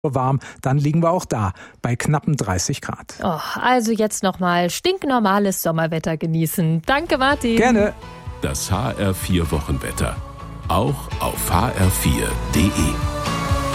warm, dann liegen wir auch da bei knappen 30 Grad. Oh, also jetzt nochmal stinknormales Sommerwetter genießen. Danke, Martin. Gerne. Das HR4 Wochenwetter. Auch auf hr4.de.